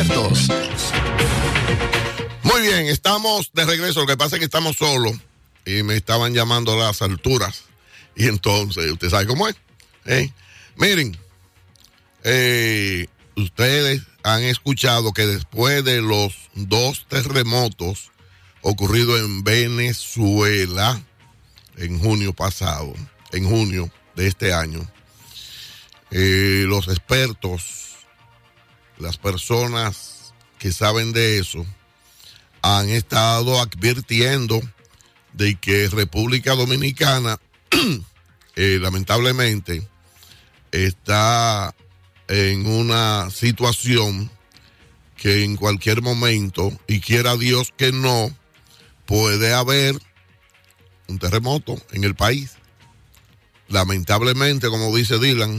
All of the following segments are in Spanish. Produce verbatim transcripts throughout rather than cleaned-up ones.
expertos. Muy bien, estamos de regreso. Lo que pasa es que estamos solos y me estaban llamando a las alturas. Y entonces, ¿usted sabe cómo es? ¿Eh? Miren, eh, ustedes han escuchado que después de los dos terremotos ocurridos en Venezuela en junio pasado, en junio de este año, eh, los expertos, las personas que saben de eso, han estado advirtiendo de que República Dominicana eh, lamentablemente está en una situación que en cualquier momento, y quiera Dios que no, puede haber un terremoto en el país. Lamentablemente, como dice Dylan,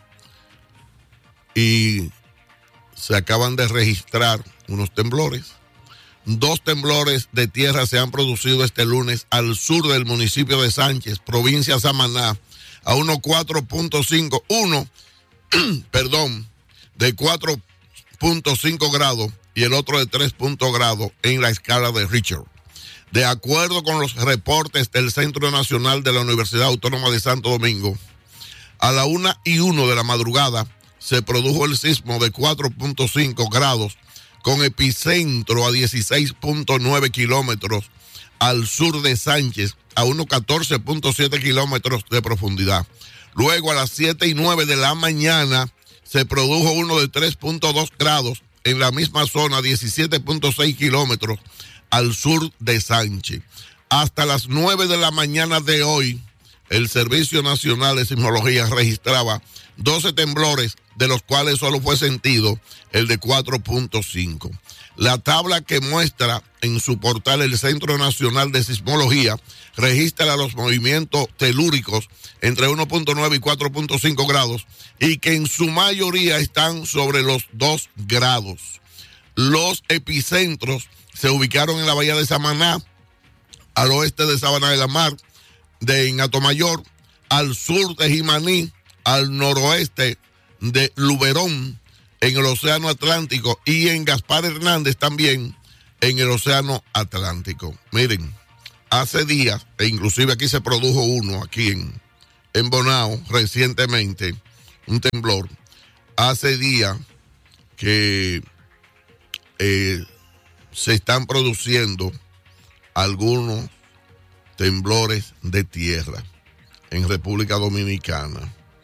y se acaban de registrar unos temblores. Dos temblores de tierra se han producido este lunes al sur del municipio de Sánchez, provincia de Samaná, a uno cuatro punto cinco, uno, perdón, de cuatro punto cinco grados y el otro de tres grados en la escala de Richter. De acuerdo con los reportes del Centro Nacional de la Universidad Autónoma de Santo Domingo, a la una y uno de la madrugada se produjo el sismo de cuatro punto cinco grados con epicentro a dieciséis punto nueve kilómetros al sur de Sánchez, a unos catorce punto siete kilómetros de profundidad. Luego a las siete y nueve de la mañana se produjo uno de tres punto dos grados en la misma zona, diecisiete punto seis kilómetros al sur de Sánchez. Hasta las nueve de la mañana de hoy, el Servicio Nacional de Sismología registraba doce temblores, de los cuales solo fue sentido el de cuatro punto cinco. La tabla que muestra en su portal el Centro Nacional de Sismología registra los movimientos telúricos entre uno punto nueve y cuatro punto cinco grados y que en su mayoría están sobre los dos grados. Los epicentros se ubicaron en la bahía de Samaná, al oeste de Sabana de la Mar, de en Atomayor, al sur de Jimaní, al noroeste de Luberón, en el Océano Atlántico, y en Gaspar Hernández también, en el Océano Atlántico. Miren, hace días, e inclusive aquí se produjo uno, aquí en, en Bonao, recientemente, un temblor. Hace días que eh, se están produciendo algunos temblores de tierra en República Dominicana.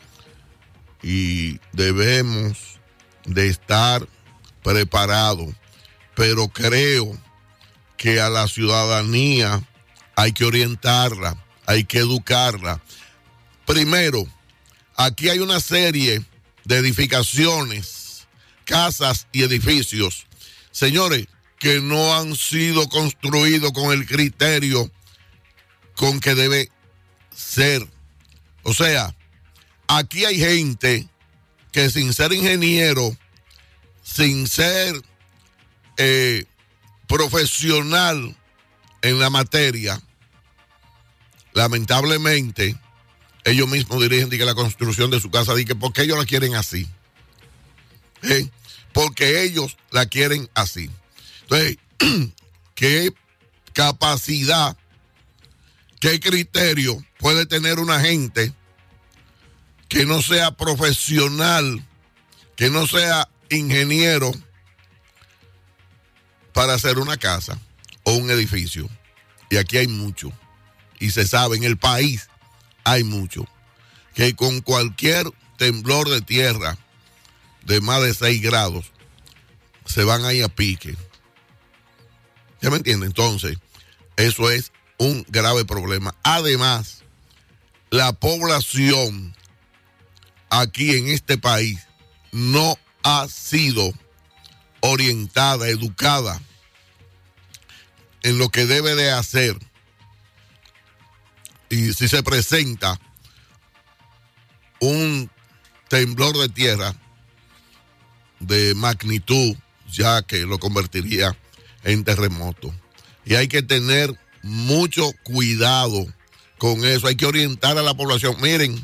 Y debemos de estar preparados, pero creo que a la ciudadanía hay que orientarla, hay que educarla. Primero, aquí hay una serie de edificaciones, casas y edificios, señores, que no han sido construidos con el criterio con que debe ser. O sea, aquí hay gente que sin ser ingeniero, sin ser eh, profesional en la materia, lamentablemente, ellos mismos dirigen que la construcción de su casa, di que porque ellos la quieren así. ¿Eh? Porque ellos la quieren así. Entonces, ¿qué capacidad, qué criterio puede tener una gente que no sea profesional, que no sea ingeniero para hacer una casa o un edificio? Y aquí hay mucho, y se sabe, en el país hay mucho, que con cualquier temblor de tierra de más de seis grados se van ahí a pique. ¿Ya me entienden? Entonces, eso es un grave problema. Además, la población aquí en este país no ha sido orientada, educada en lo que debe de hacer. Y si se presenta un temblor de tierra de magnitud, ya que lo convertiría en terremoto. Y hay que tener mucho cuidado con eso. Hay que orientar a la población. Miren,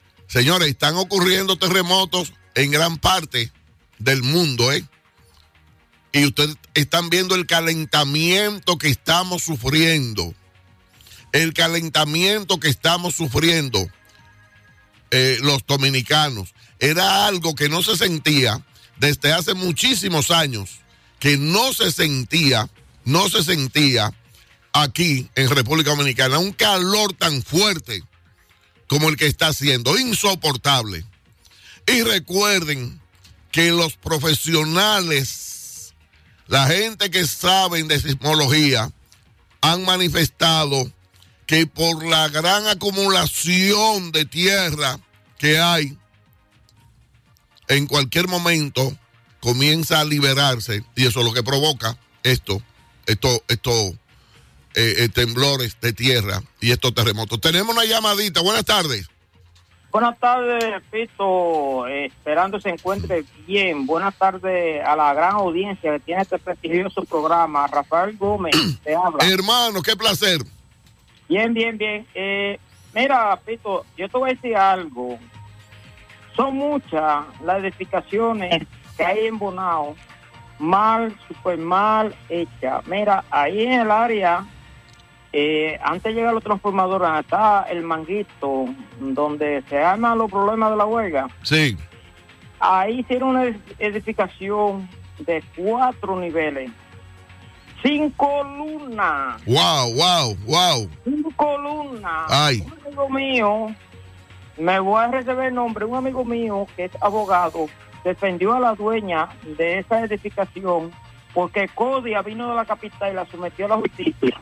señores, están ocurriendo terremotos en gran parte del mundo, ¿eh? y ustedes están viendo el calentamiento que estamos sufriendo. El calentamiento que estamos sufriendo eh, los dominicanos. Era algo que no se sentía desde hace muchísimos años, que no se sentía, no se sentía aquí en República Dominicana. Un calor tan fuerte como el que está haciendo, insoportable. Y recuerden que los profesionales, la gente que saben de sismología, han manifestado que por la gran acumulación de tierra que hay, en cualquier momento comienza a liberarse, y eso es lo que provoca esto, esto, esto, eh, eh, temblores de tierra y estos terremotos. Tenemos una llamadita. Buenas tardes. Buenas tardes, Pito, eh, esperando se encuentre bien. Buenas tardes a la gran audiencia que tiene este prestigioso programa. Rafael Gómez, te habla. Hermano, qué placer. Bien, bien, bien. Eh, mira, Pito, yo te voy a decir algo. Son muchas las edificaciones que hay en Bonao, mal, súper mal hechas. Mira, ahí en el área, eh, antes de llegar a los transformadores, está el Manguito, donde se arman los problemas de la huelga. Sí. Ahí hicieron una edificación de cuatro niveles. Sin columna. Wow, wow, wow. Sin columna. Ay. Un amigo mío, me voy a reservar el nombre, un amigo mío que es abogado, defendió a la dueña de esa edificación porque Codia vino de la capital y la sometió a la justicia.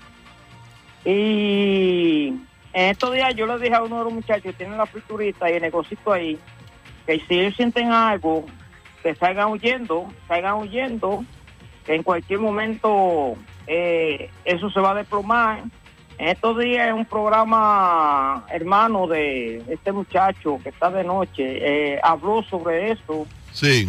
Y en estos días yo le dije a uno de los muchachos que tienen la friturita y el negocito ahí, que si ellos sienten algo, que salgan huyendo, salgan huyendo, que en cualquier momento eh, eso se va a desplomar. En estos días un programa hermano de este muchacho que está de noche, eh, habló sobre eso. Sí.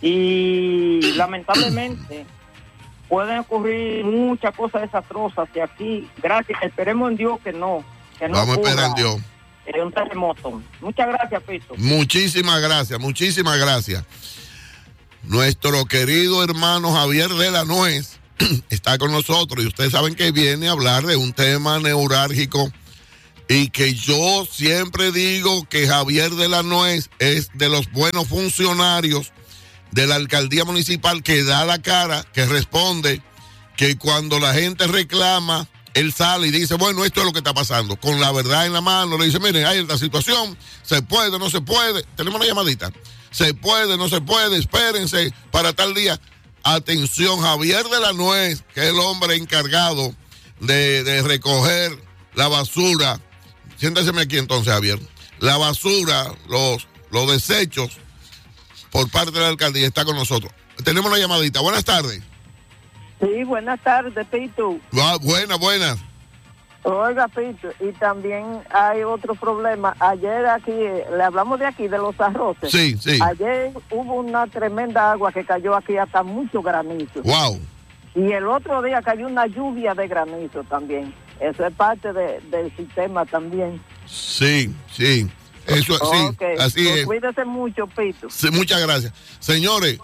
Y lamentablemente pueden ocurrir muchas cosas desastrosas y aquí, gracias, esperemos en Dios que no. Que no Vamos a esperar en ocurra, Dios. eh, un terremoto. Muchas gracias, Pito. Muchísimas gracias, muchísimas gracias. Nuestro querido hermano Javier de la Nuez está con nosotros y ustedes saben que viene a hablar de un tema neurálgico y que yo siempre digo que Javier de la Nuez es de los buenos funcionarios de la alcaldía municipal que da la cara, que responde, que cuando la gente reclama, él sale y dice, bueno, esto es lo que está pasando, con la verdad en la mano, le dice, miren, hay esta situación, se puede, no se puede, tenemos una llamadita, se puede, no se puede, espérense para tal día. Atención, Javier de la Nuez, que es el hombre encargado de, de recoger la basura. Siéntaseme aquí entonces, Javier. La basura, los, los desechos por parte de la alcaldía está con nosotros. Tenemos una llamadita. Buenas tardes. Sí, buenas tardes, Pito. Ah, buenas, buenas. Oiga, Pito, y también hay otro problema. Ayer aquí, le hablamos de aquí, de los arroces. Sí, sí. Ayer hubo una tremenda agua que cayó aquí, hasta mucho granizo. Wow. Y el otro día cayó una lluvia de granizo también. Eso es parte de, del sistema también. Sí, sí. Eso sí, okay. Así pues es. Cuídese mucho, Pito. Sí, muchas gracias. Señores,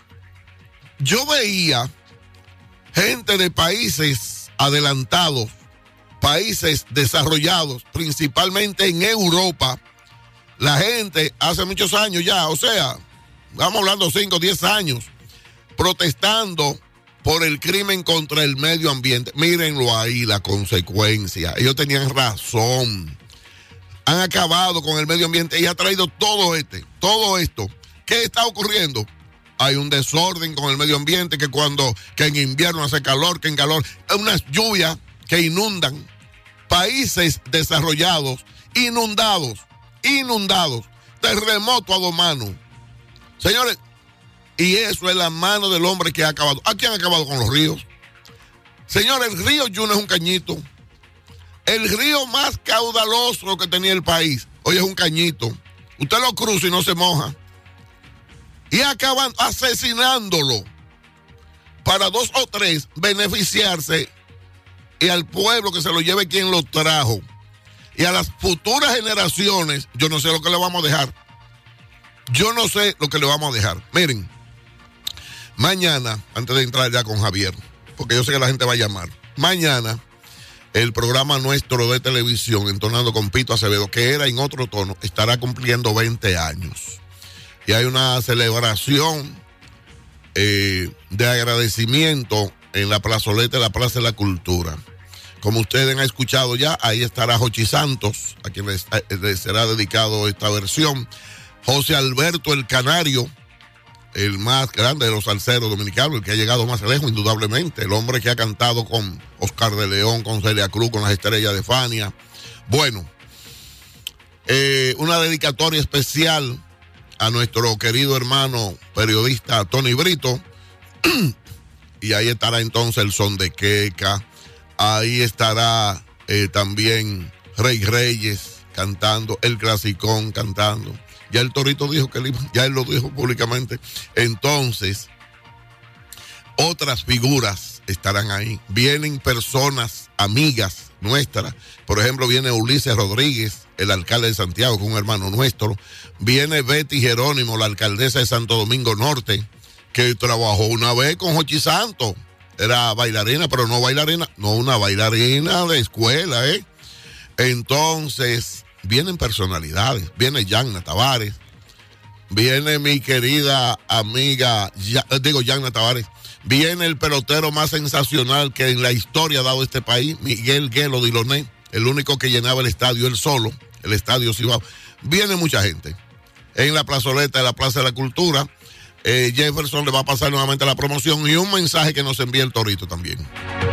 yo veía gente de países adelantados, países desarrollados, principalmente en Europa, la gente hace muchos años ya, o sea, vamos hablando cinco, diez años, protestando por el crimen contra el medio ambiente. Mírenlo ahí, la consecuencia. Ellos tenían razón. Han acabado con el medio ambiente y ha traído todo este, todo esto. ¿Qué está ocurriendo? Hay un desorden con el medio ambiente, que cuando, que en invierno hace calor, que en calor, unas lluvias que inundan. Países desarrollados, inundados, inundados, terremoto a dos manos. Señores, y eso es la mano del hombre que ha acabado. ¿A quién ha acabado con los ríos? Señores, el río Yuna es un cañito. El río más caudaloso que tenía el país, hoy es un cañito. Usted lo cruza y no se moja. Y acaban asesinándolo para dos o tres beneficiarse y al pueblo que se lo lleve quien lo trajo. Y a las futuras generaciones, yo no sé lo que le vamos a dejar. Yo no sé lo que le vamos a dejar. Miren, Mañana, antes de entrar ya con Javier, porque yo sé que la gente va a llamar, mañana el programa nuestro de televisión, Entonando con Pito Acevedo, que era en otro tono, estará cumpliendo veinte años. Y hay una celebración eh, de agradecimiento en la plazoleta de la Plaza de la Cultura. Como ustedes han escuchado ya, ahí estará Jochi Santos, a quien les, les será dedicado esta versión. José Alberto el Canario, el más grande de los salseros dominicanos, el que ha llegado más lejos, indudablemente. El hombre que ha cantado con Oscar de León, con Celia Cruz, con las estrellas de Fania. Bueno, eh, una dedicatoria especial a nuestro querido hermano periodista Tony Brito. Y ahí estará entonces el son de Queca. Ahí estará eh, también Rey Reyes cantando, el Clasicón cantando. Ya el Torito dijo que él iba, ya él lo dijo públicamente. Entonces, otras figuras estarán ahí. Vienen personas, amigas nuestras. Por ejemplo, viene Ulises Rodríguez, el alcalde de Santiago, que es un hermano nuestro. Viene Betty Jerónimo, la alcaldesa de Santo Domingo Norte, que trabajó una vez con Jochi Santos. Era bailarina, pero no bailarina, no una bailarina de escuela, ¿eh? Entonces, vienen personalidades. Viene Yanna Tavares. Viene mi querida amiga, ya, digo Yanna Tavares. Viene el pelotero más sensacional que en la historia ha dado este país, Miguel Guelo Diloné, el único que llenaba el estadio él solo, el estadio Cibao. Viene mucha gente. En la plazoleta de la Plaza de la Cultura. Eh, Jefferson le va a pasar nuevamente la promoción y un mensaje que nos envía el Torito también.